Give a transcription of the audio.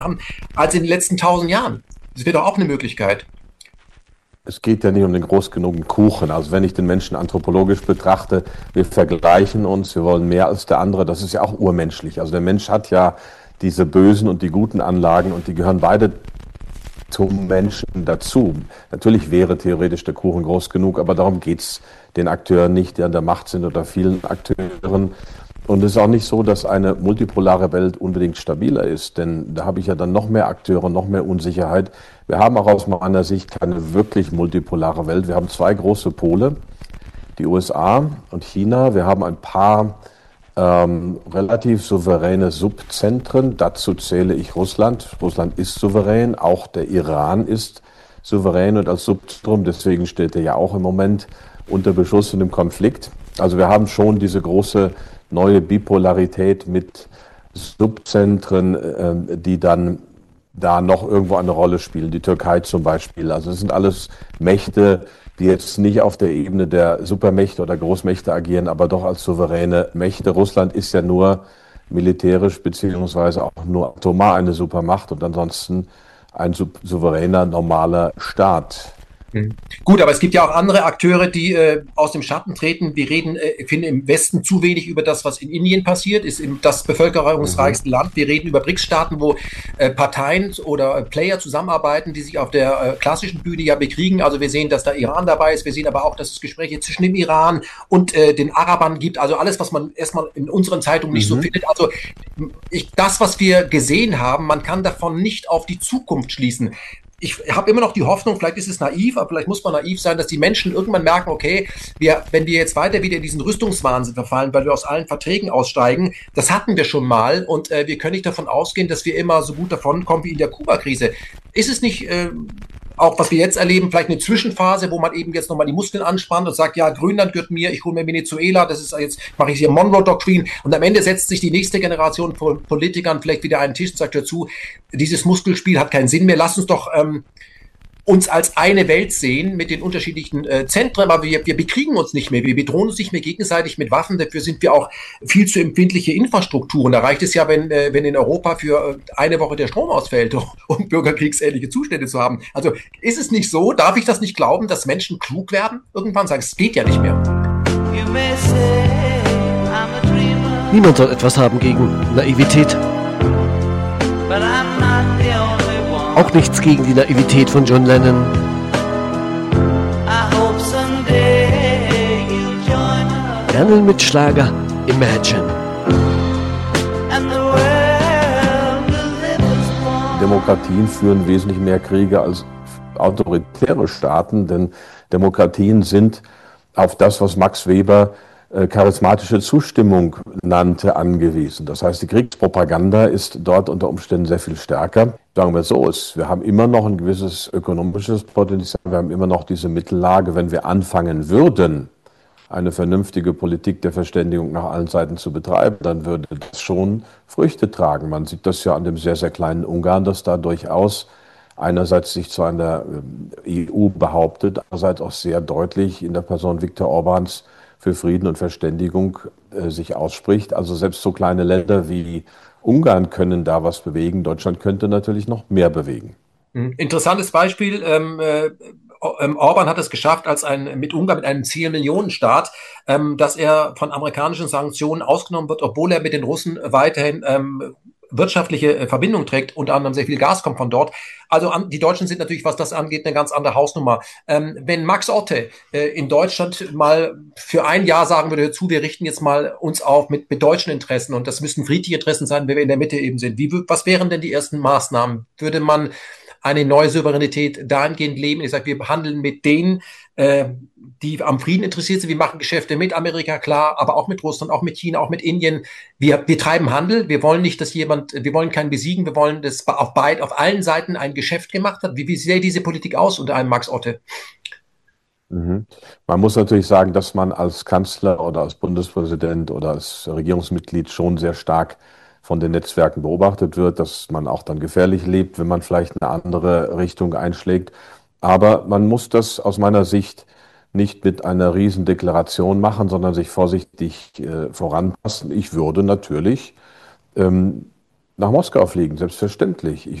als in den letzten 1.000 Jahren. Das wäre doch auch eine Möglichkeit. Es geht ja nicht um den groß genugen Kuchen. Also wenn ich den Menschen anthropologisch betrachte, wir vergleichen uns, wir wollen mehr als der andere. Das ist ja auch urmenschlich. Also der Mensch hat ja diese bösen und die guten Anlagen und die gehören beide zum Menschen dazu. Natürlich wäre theoretisch der Kuchen groß genug, aber darum geht's den Akteuren nicht, die an der Macht sind oder vielen Akteuren. Und es ist auch nicht so, dass eine multipolare Welt unbedingt stabiler ist, denn da habe ich ja dann noch mehr Akteure, noch mehr Unsicherheit. Wir haben auch aus meiner Sicht keine wirklich multipolare Welt. Wir haben zwei große Pole, die USA und China. Wir haben ein paar relativ souveräne Subzentren. Dazu zähle ich Russland. Russland ist souverän, auch der Iran ist souverän und als Subzentrum, deswegen steht er ja auch im Moment unter Beschuss und im Konflikt. Also wir haben schon diese große neue Bipolarität mit Subzentren, die dann da noch irgendwo eine Rolle spielen. Die Türkei zum Beispiel. Also es sind alles Mächte, die jetzt nicht auf der Ebene der Supermächte oder Großmächte agieren, aber doch als souveräne Mächte. Russland ist ja nur militärisch beziehungsweise auch nur atomar eine Supermacht und ansonsten ein souveräner, normaler Staat. Gut, aber es gibt ja auch andere Akteure, die aus dem Schatten treten. Wir reden, finden im Westen zu wenig über das, was in Indien passiert, ist das bevölkerungsreichste Land. Wir reden über BRICS-Staaten, wo Parteien oder Player zusammenarbeiten, die sich auf der klassischen Bühne ja bekriegen. Also wir sehen, dass da Iran dabei ist. Wir sehen aber auch, dass es Gespräche zwischen dem Iran und den Arabern gibt. Also alles, was man erstmal in unseren Zeitungen nicht so findet. Also das, was wir gesehen haben, man kann davon nicht auf die Zukunft schließen. Ich habe immer noch die Hoffnung, vielleicht ist es naiv, aber vielleicht muss man naiv sein, dass die Menschen irgendwann merken, okay, wenn wir jetzt weiter wieder in diesen Rüstungswahnsinn verfallen, weil wir aus allen Verträgen aussteigen, das hatten wir schon mal und wir können nicht davon ausgehen, dass wir immer so gut davonkommen wie in der Kuba-Krise. Ist es nicht auch, was wir jetzt erleben, vielleicht eine Zwischenphase, wo man eben jetzt nochmal die Muskeln anspannt und sagt, ja, Grönland gehört mir, ich hole mir Venezuela, das ist jetzt, mache ich hier Monroe-Doktrin und am Ende setzt sich die nächste Generation von Politikern vielleicht wieder an einen Tisch und sagt dazu, dieses Muskelspiel hat keinen Sinn mehr, lass uns doch uns als eine Welt sehen mit den unterschiedlichen Zentren, aber wir bekriegen uns nicht mehr, wir bedrohen uns nicht mehr gegenseitig mit Waffen, dafür sind wir auch viel zu empfindliche Infrastrukturen. Da reicht es ja, wenn in Europa für eine Woche der Strom ausfällt, um bürgerkriegsähnliche Zustände zu haben. Also ist es nicht so, darf ich das nicht glauben, dass Menschen klug werden? Irgendwann sagen, es geht ja nicht mehr. Niemand soll etwas haben gegen Naivität. Auch nichts gegen die Naivität von John Lennon. Lernen mit Schlager Imagine. Demokratien führen wesentlich mehr Kriege als autoritäre Staaten, denn Demokratien sind auf das, was Max Weber charismatische Zustimmung nannte, angewiesen. Das heißt, die Kriegspropaganda ist dort unter Umständen sehr viel stärker. Sagen wir so, wir haben immer noch ein gewisses ökonomisches Potenzial, wir haben immer noch diese Mittellage. Wenn wir anfangen würden, eine vernünftige Politik der Verständigung nach allen Seiten zu betreiben, dann würde das schon Früchte tragen. Man sieht das ja an dem sehr, sehr kleinen Ungarn, das da durchaus einerseits sich zu einer EU behauptet, andererseits auch sehr deutlich in der Person Viktor Orbáns für Frieden und Verständigung sich ausspricht. Also selbst so kleine Länder wie Ungarn können da was bewegen. Deutschland könnte natürlich noch mehr bewegen. Interessantes Beispiel. Orban hat es geschafft, mit Ungarn, mit einem 10-Millionen-Staat, dass er von amerikanischen Sanktionen ausgenommen wird, obwohl er mit den Russen weiterhin wirtschaftliche Verbindung trägt, unter anderem sehr viel Gas kommt von dort. Also die Deutschen sind natürlich, was das angeht, eine ganz andere Hausnummer. Wenn Max Otte in Deutschland mal für ein Jahr sagen würde, dazu, wir richten jetzt mal uns auf mit deutschen Interessen und das müssten friedliche Interessen sein, wenn wir in der Mitte eben sind. Was wären denn die ersten Maßnahmen? Würde man eine neue Souveränität dahingehend leben? Ich sage, wir handeln mit denen, die am Frieden interessiert sind. Wir machen Geschäfte mit Amerika, klar, aber auch mit Russland, auch mit China, auch mit Indien. Wir treiben Handel. Wir wollen nicht, wir wollen keinen besiegen. Wir wollen, dass auf allen Seiten ein Geschäft gemacht hat. Wie sähe diese Politik aus unter einem Max Otte? Man muss natürlich sagen, dass man als Kanzler oder als Bundespräsident oder als Regierungsmitglied schon sehr stark von den Netzwerken beobachtet wird, dass man auch dann gefährlich lebt, wenn man vielleicht eine andere Richtung einschlägt. Aber man muss das aus meiner Sicht nicht mit einer Riesendeklaration machen, sondern sich vorsichtig voranpassen. Ich würde natürlich nach Moskau fliegen, selbstverständlich.